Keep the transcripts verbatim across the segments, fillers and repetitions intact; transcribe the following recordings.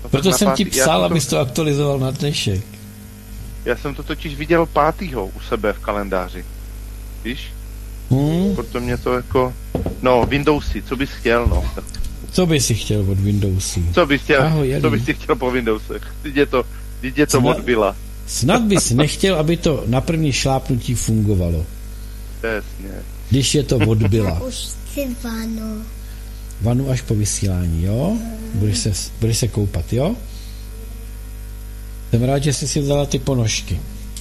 No, proto jsem pátý, ti psal, to, abys to aktualizoval na dnešek. Já jsem to totiž viděl pátýho u sebe v kalendáři. Víš? Hmm? Proto mě to jako... No, Windowsy, co bys chtěl, no. Co bys si chtěl od Windowsů? Co bys chtěl, Ahoj, co bys si chtěl po Windowsech? Teď je to, teď je to Snad, odbyla. Snad bys nechtěl, aby to na první šlápnutí fungovalo. Jasně. Když je to odbyla. Už chci vanu. Vanu až po vysílání, jo? Budeš se, budeš se koupat, jo? Jsem rád, že jsi si vzala ty ponožky.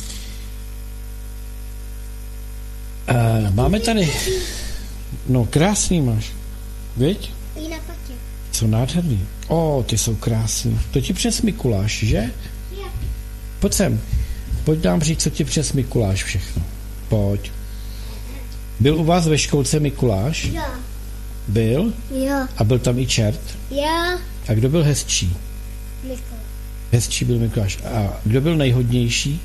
Uh, máme tady... No, krásný máš. Viď? I na patě. Jsou nádherný. O, ty jsou krásný. To ti přes Mikuláš, že? Jo. Pojď sem. Pojď nám říct, co ti přes Mikuláš všechno. Pojď. Byl u vás ve školce Mikuláš? Jo. Byl? Jo. A byl tam i čert? Jo. A kdo byl hezčí? Mikuláš. Hezčí byl Mikuláš. A kdo byl nejhodnější?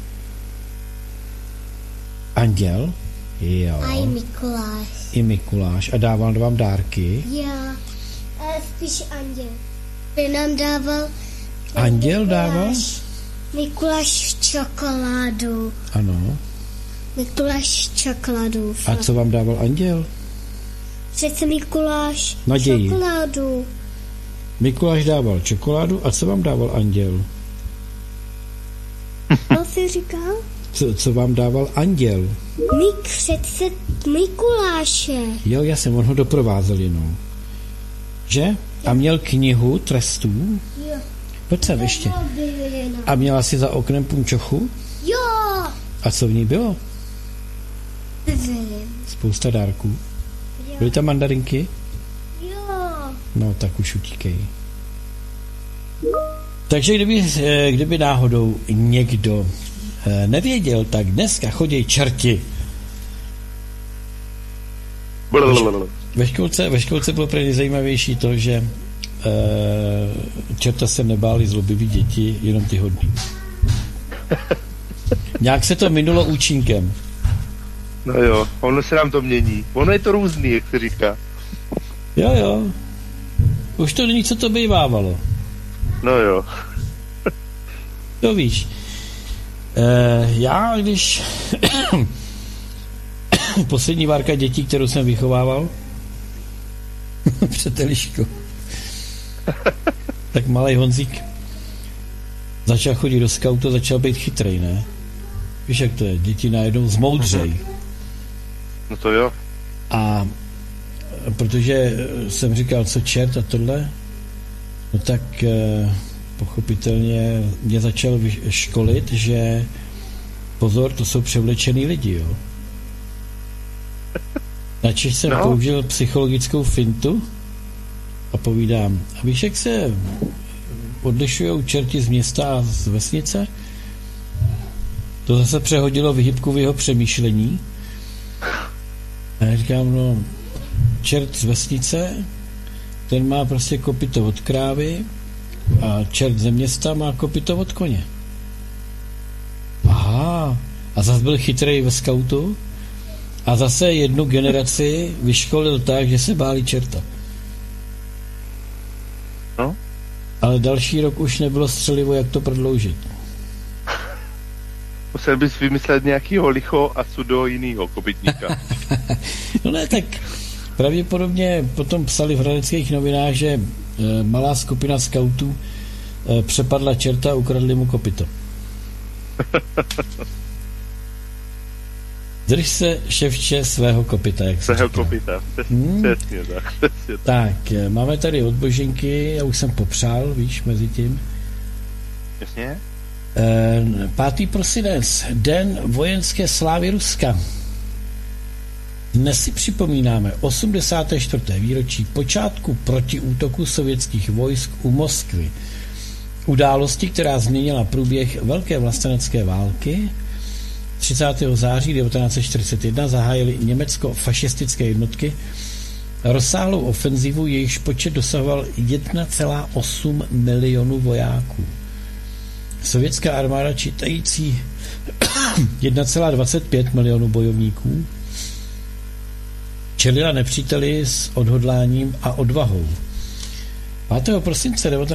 Anděl? Jo. A i Mikuláš. I Mikuláš. A dával vám dárky? Jo. Ale spíš Anděl. By nám dával... Anděl dával? Mikuláš čokoládu. Ano. Mikuláš čokoládu. A co vám dával Anděl? Přece Mikuláš Naději. čokoládu. Mikuláš dával čokoládu a co vám dával Anděl? Co jsi říkal? Co, co vám dával Anděl? Mik, přece Mikuláše. Jo, já jsem, on ho doprovázel jenom. Že? A měl knihu trestů? Jo. Pojď sem ještě. A měla si za oknem punčochu? Jo. A co v ní bylo? Nevím. Spousta dárků. Byly tam mandarinky? Jo. No, tak už utíkej. Takže kdyby, kdyby náhodou někdo nevěděl, tak dneska chodí čerti. Ve školce, ve školce bylo pro nejzajímavější to, že e, čerta se nebáli zlobivý děti, jenom ty hodný. Nějak se to minulo účinkem. No jo, ono se nám to mění. Ono je to různý, jak se říká. Jo, jo. Už to není, co to bývávalo. No jo. To víš. E, já, když poslední várka dětí, kterou jsem vychovával před Eliškou, tak malej Honzík začal chodit do skautu, začal být chytrej, ne? Víš, jak to je? Děti najednou zmoudřej. No to jo. A protože jsem říkal, co čert a tohle, no tak eh, pochopitelně mě začal školit, že pozor, to jsou převlečený lidi, jo. Načež jsem no. použil psychologickou fintu a povídám, a víš, jak se odlišujou čerti z města a z vesnice? To zase přehodilo vyhybku v jeho přemýšlení. A já říkám, no, čert z vesnice, ten má prostě kopyto od krávy a čert ze města má kopyto od koně. Aha, a zase byl chytrej ve skautu a zase jednu generaci vyškolil tak, že se báli čerta. No? Ale další rok už nebylo střelivo, jak to prodloužit. Musel bys vymyslet nějakýho licho a sudo jinýho kopytníka. No ne, tak pravděpodobně potom psali v hradeckých novinách, že e, malá skupina skautů e, přepadla čerta a ukradli mu kopyto. Drž se, ševče, svého kopyta, jak se Svého říká. kopyta, Hmm. přesně tak. Přesně tak. Tak, e, máme tady od Boženky, já už jsem popřál, víš, mezi tím. Jasně? E, pátý prosinec, den vojenské slávy Ruska. Dnes si připomínáme osmdesáté čtvrté výročí počátku protiútoku sovětských vojsk u Moskvy. Události, která změnila průběh velké vlastenecké války. třicátého září devatenáct set čtyřicet jedna zahájily německo-fašistické jednotky rozsáhlou ofenzivu, jejíž počet dosahoval jedna celá osm milionu vojáků. Sovětská armáda čítající jedna celá dvacet pět milionů bojovníků čelila nepříteli s odhodláním a odvahou. pátého prosince